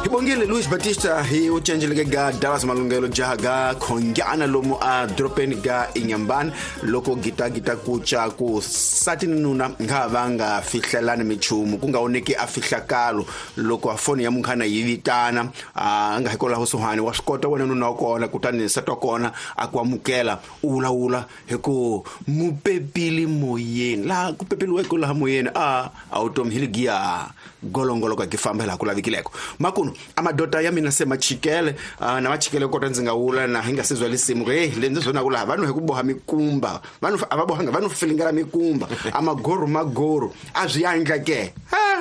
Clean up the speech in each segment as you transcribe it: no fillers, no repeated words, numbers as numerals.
Ngibongile Luis Batista hi uchanjele ga Dallas Malungelo jaga khongyana lomu a dropeni ga Inyambane loko gita kucha ku satinuna ngavanga fihlelana michumu kungaoneki afihlakalo loko afoni ya munkhana yivitana anga hikola hosuhani wa swikota wena nuna kona kutani satwa kona akwamukela ula hiko mupepili moyeni la kupepiliwe ko la moyeni autom hiligia golongolo ka kifambela kulavikileko makuno amadota yami nasema chikele na machikele kodwa nzingawula na hingasizwa lisimo lenze zona kula vanhu hekuboha mikumba vanhu ababohanga vanhu filingara mikumba magoro aziyandla ke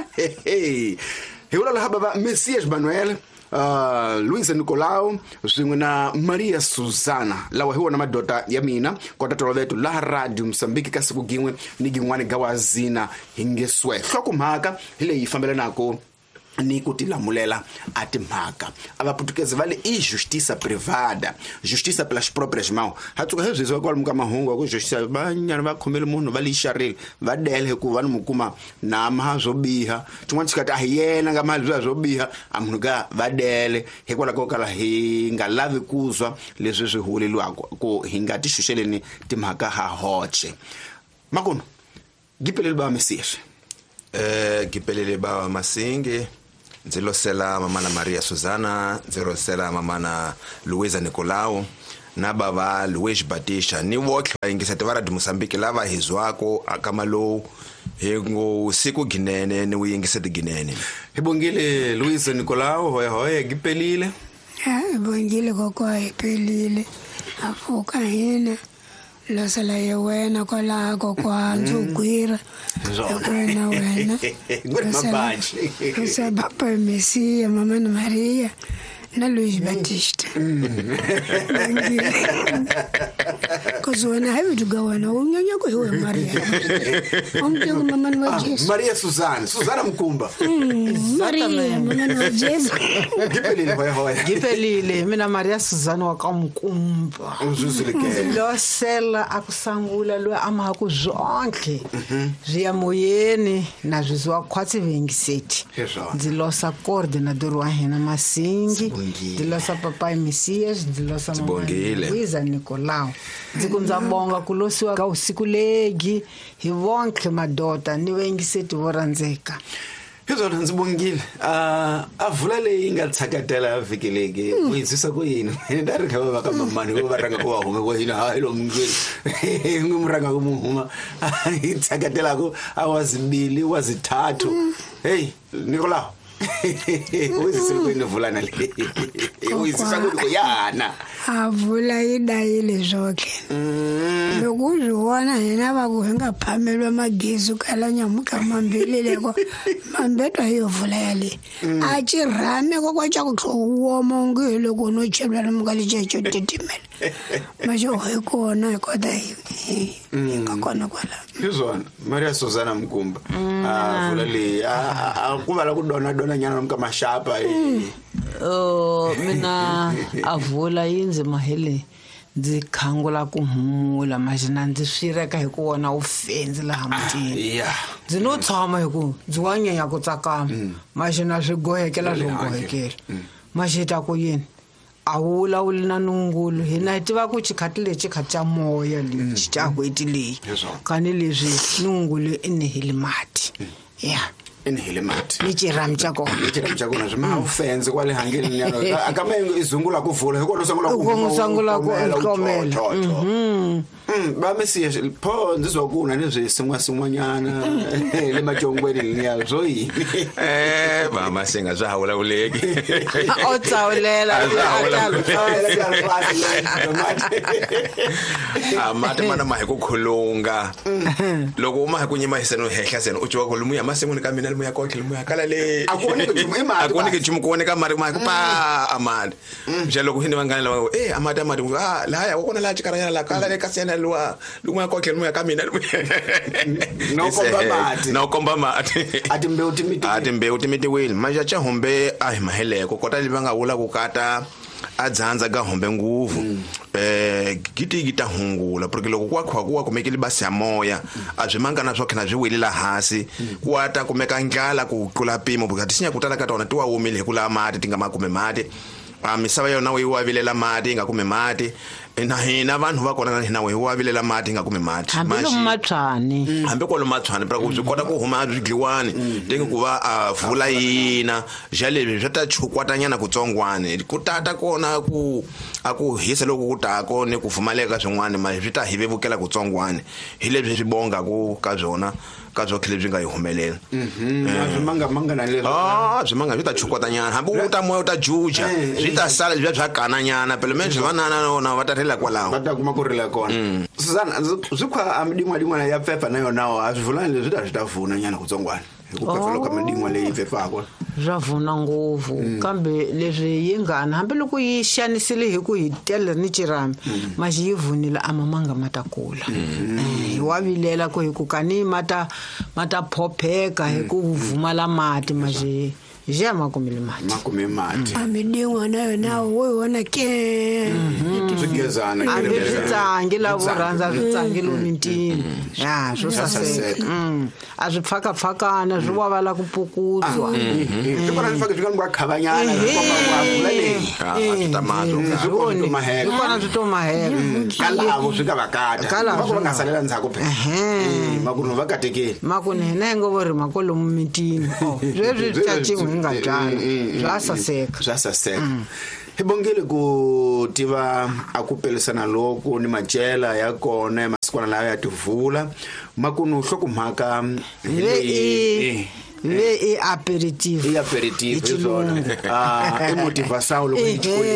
hewula la haba Messias Manuel Luis Nicolao zwinwe na Maria Susana lawa hiwa na madota ya mina kwa tatolo letu la radio Msambiki kasiku gimwe ni gimwane gawazina hingeswe hloko mhaka hile yifambela nako ni kutilamulela atimhaka abaputukezi vale justiça privada justiça pelas próprias mãos hatsuka hezizwa kwa mukama hungu ku justiça banyana bakhomela umuntu valisharile vadele ku vanhu mukuma na mahazobiha tumwanchikati ahiyena ngamali azobiha amunuka vadele hekwala kokala hingalavi kuzwa leswi swihulelwako ku hingati shusheleni timhaka ha hoche makuno gipelele ba Messias gipelele ba Masingi nzilosela mama na Maria Susana nzilosela mama na Luisa Nicolao na baba Luis Batista ni wokhla ingisetevara di Mozambique lava hizwako akamalo hengo siku ginene ni uyingisete ginene hebongile Luisa Nicolao hoya gipelile bongile kokwa ipelile afuka hina la sala yewena kola kokwa nzugwira wena mabaji Papa Messias mama na Maria na Luis Batista kozona hayo tugawana unyanya ko hiwe Maria omtego mama na Jesus Maria Susana mkumba Maria mama na Jesus gipelile mina Maria Susana wakamkumba uzuzileke losela akusangula lo amaku zonke zia moyeni na zwizwa khwatsi vengiseti ndilosa coordinador wa hina Masingi ndilosa papa Messias ndilosa mama Luisa Nicolao ndikunza bonga kulosiwa ka usiku legi hi vonke madota ni vengiseti voranzeka hizo nzibongile avula leyi nga tsakatela vikeleke uyizisa ku yini ndari ka baba ka mamani ko baranga ko home ko hina hailo mngwe ngumranga ko muhuma itsakatela ko awazibili wazithathu hey Nicolao uyizisa ku indovulana le uyizisa ku yana avula idayile zonke lokuzwana yena bakuhenga phamelwa magezi kala nyamuka mambelele ko mambetwa yovula yale achirame kokwacha kuthowoma ngelo kono chebla nomukali checho titimela majo hekona kodwa ngakona kwala izona Maria Susana mkumba avula le akubala kudona nyana nomkama shapa mina avula yinze mahele ndikhangula kuhumula manje nandiswireka hikuona ufenzi la hamtini ndinotshama hiku ndiwanyenya ku tsakama manje na swigohekela swigohekela manje ta ku yini awula ulina nungulu hina tiva ku chikhati leci khatya moya leci ta kweti leyi kani leswi nungulu inehile mati inhile mati nichiram chako na zima ufenze kwale hangeli nyano akamengo izungula kuvula hiko usangula ku ikomela ba Messias pho ndizokuna nezwesimwanyana le majongweni linyazo yini mama senga zawula uleki otsawulela amate mana mahekukhulunga loko uma hekunyima hiseno hehla seno ujoka lumuya masengone kamina lumuya kokhe lumuya kala le akone ke jumu kone ka mari pa amade njalo ku hindi mangana la amade la ya ukona la chikaranya la kala le kasena lumuya kokhe lumuya kamina no komba mati atimbe ultimate will manje cha hombe maheleko kota libanga ula kukata a dzandza ka hombe nguvu gita hungula porque loko kuwa kumekile basi ya moya a byi manga na swo khena byi welela hasi kuwa ta kumeka ndlala ku tlula pimo porque tisinya kutala ka tona ti wa womile hi kula mati ti nga makume mati misava yona we wa vilela mati nga kume mati na hina vanhu va kona hina we wa vilela mati nga kume mati hambi ko lo matshwani pra ku byi kota ku huma byigliwani tengi ku va a vula yina jale byi ta chukwatanyana ku tsongwane ku tata kona ku aku hisa loko ku tako ne ku fumaleka swin'wana ma byi ta hivevukela ku tsongwane hi lebyi byi bonga ku ka byona ka byo khile byi nga yi humelela manga na leswo zwimanga byi ta chukwatanyana hambi u ta moya u ta juja byi ta sala bya kananyana pele menje vanana nona va ta rela kwalaho va ta kuma ku rela kona Suzana zikwa amdingwa ya pfefa na yona a swivulani leswi ta swi ta vuna nyana ku tsongwana hi ku pfefa loko amdingwa leyi pfefaka swa vuna ngopfu kambe leswi yi ngana hambi loko yi xanisile hi ku hi tele ni cirami maxi yi vunile amamanga matakula wa vilela ku hi ku kani mata phopheka hi ku vumala mati maxi ja makumile mati amidingwa na yona wo wona ke swigezana tsangi la vorhandza tsangi lo mintini ya swo saseka a swi pfakapfakana swi wavala ku pukutswa tikona swi faka swi ka khavanyana komba vula leyi tamato kona swi to mahela kalavo swi ka vakata va nga salela ndzhaku phela makunu va katekeli makunu hina ngo vo ri makolo mintini sweswi tsacinwe nga jana swa saseka hi bongile ku tiva akupelisana loko ni majela ya kona masikwana lawa ya tivula makunu hlokumhaka le aperitif izona motivação loko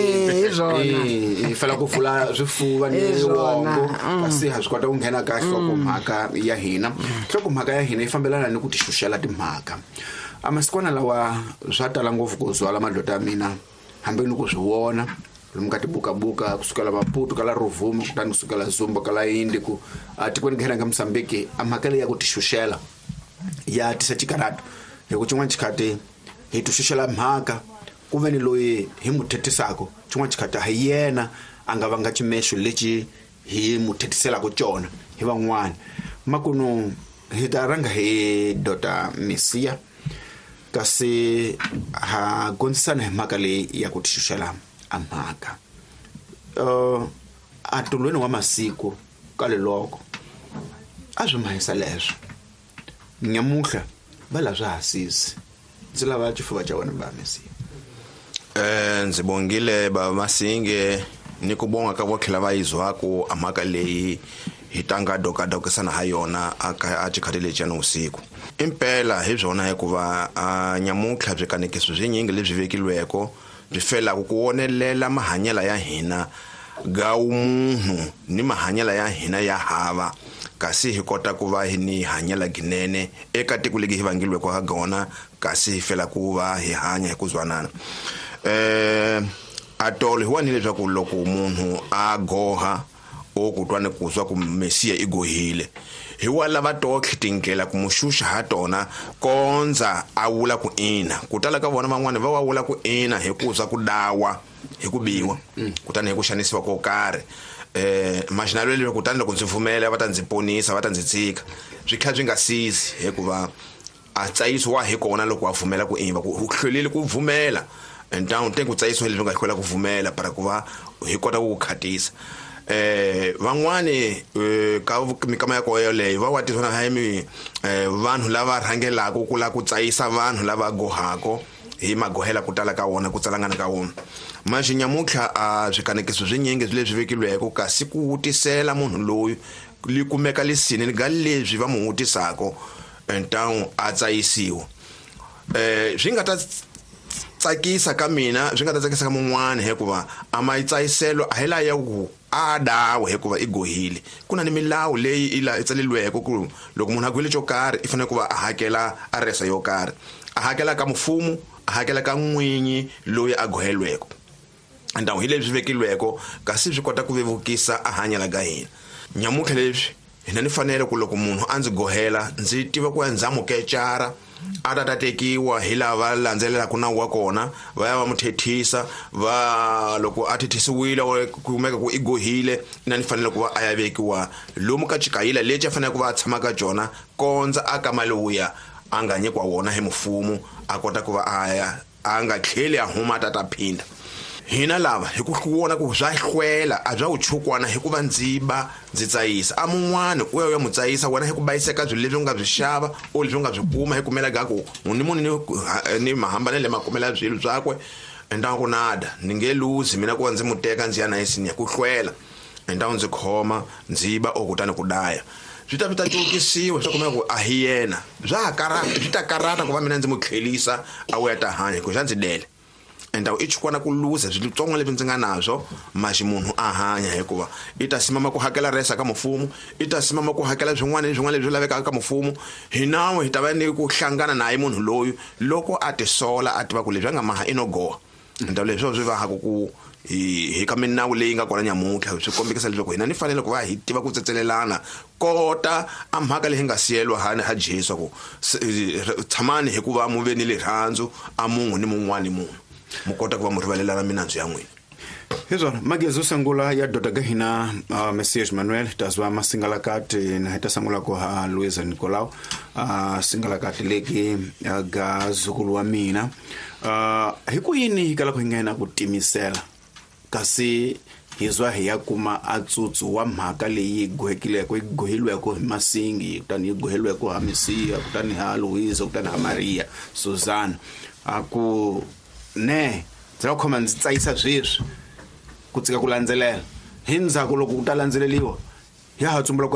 fala ku fula swifuva ni wongo kasi ha swi kota ku nghena ka hlokumhaka ya hina yi fambelana ni ku tishushela timhaka amasikwana lawa swa tala ngopfu ku zwala madlota ya mina hambi ni ku swi vona lomu ka tibukabuka kusukela Maputo kala Rovuma kutani kusukela Zumba kala Indi ku tikweni nghena ka Mozambique amhaka leyi ya ku tishushela ya tisachikarato hi ku cin'wana chikhati hi tishushela mhaka ku veni loyi hi muthetisako cin'wana chikhati hi yena a nga vanga chimexo lexi hi muthetiselaka cona hi van'wana makunu hi ta ranga hi Dr. Mesiya kasi ha gonzisana hi mhaka leyi ya ku tishushela amhaka atulweni wa masiku ka leloko a swi mahisa leswo nyamuhla va la swa hasisi ndzi lava xifuva xa wena ba Mesiya ndzi bongile ba Masinge ni ku bonga ka vokhela va yizwako amhaka leyi hi tanga dokadokisana ha yona a chikhati lexi ya usiku impela hi byona hikuva nyamuhla byi kanekiso byi nyingi lebyi vekilweko byi fela ku wonelela mahanyela ya hina ga umunhu ni mahanyela ya hina ya hava kasi hi kota ku va hi ni hanyela ginene eka tiko legi hi vangilweko ha gona kasi hi fela ku va hi hanya hi ku zwanana atolo hi wani leswaku loko munhu a goha o kutwane kuzwa ku Mesiya igohile hi wala va to khitingela ku mushusha ha tona konza a vula ku ina kutala ka vona van'wana va vula ku ina hi kuzwa ku dawa hi ku biwa kutani hi ku xanisiwa ko karhi machinalo le kutani loko ndzi vumela va ta ndzi ponisa va ta ndzi tsika byi kha byi nga sisi hikuva a tsayiso wa hi kona loko a vumela ku imba ku hlwelile ku vumela ntawu tengu tsayiso leswi nga hlwela ku vumela para ku va hi kota ku khatisa van'wani ka mikama ya koyo leyi va wati swona haimi vanhu lava rhangelaka ku la ku tsayisa vanhu lava gohako hi magohela ku tala ka wona ku tsalangana ka wona manje nyamuhla a swikanekiso swinyingi leswi vekilweko kasi ku hutisela munhu loyi li kumeka lisini ga leswi va mu hutisako ntawu a tsayisiwa swi nga ta tsakisa ka mina swi nga ta tsakisa ka mun'wana hikuva a mayitsayiselo a hela ya ku a dawo hikuva igohile kuna ni milawu leyi ila itsalelweko ku loko munhu a gwile xo karhi i fanele ku va a hakela a resa yo karhi a hakela ka mfumo a hakela ka n'winyi loyi a gohelweko ndawu hi leswi vekilweko kasi swi kota ku vevukisa a hanya la ka hina nyamuhla leswi hina ni fanele ku loko munhu a ndzi gohela ndzi tiva ku ya ndzamukechara a ta tekiwa hi lava landzelela ku nawu wa kona va ya va muthethisa va loko a thethisiwile ku kumeka ku igohile ni fanele ku va a ya vekiwa lomu ka chikayila leci a fanele ku va a tshama ka jona kondza a kama lowuya a nga nyikiwa wona hi mfumo a kota ku va a nga tlheli a huma ta phinda hina lava hi ku vona ku bya hlwela a bya uchukwana hikuva ndziba ndzi tsayisa a mun'wana u ya mutsayisa wena hi ku bayiseka byi lebyi nga byi xava o lebyi nga byi kuma hi kumela gaku munhu ni mahambane le makumela byi byakwe endaku nada ni nge lose mina ku ndzi muteka ndzi ya na yisinya ku hlwela endaku ndzi khoma ndziba okutani ku daya byi ta tokisiwa swa kumeka ku a hi yena bya karata byi ta karata ku va mina ndzi mutlhelisa a u ya ta hanya ku ndzi dele endawu ichukwana ku lose byi tsongo lebyi ndzi nga nazwo mashi munhu a hanya hikuva i ta simama ku hakela resa ka mfumo i ta simama ku hakela byin'wana lebyi lavekaka ka mfumo hi nawe hi ta va ni ku hlangana naye munhu loyu loko a tisola a tiva ku lebyi nga maha inogoha endawu leswo byi va haku ku hi ka minawu leyi nga kona nyamutlha swi kombekisa leswaku hina ni fanele ku va hi tiva ku tsetselelana kota a mhaka leyi nga siyelwa ha Jesu ku tshamani hikuva mu ve ni le rhandzu a munhu ni mun'wani munhu mu kota ku va mu rivalelana minandzu ya n'wina hizona magezo sangula ya dota ga hina Messias Manuel tazwa masingalakati na hita sangula ko ha Luisa Nicolau singalakati leki ga zukulu wa mina hiku yini hikala ku ngena ku timisela kasi hizwa hiya kuma atsutsu wa mhaka leyi gohilweko hi masingi kutani gohilweko ha Mesiya kutani ha Luisa kutani ha Maria Suzana aku ne ndzi khoma ndzi tsayisa sweswi ku tsika ku landzelela hi ndzhaku loko ku ta landzeleliwa ya ha tsumbula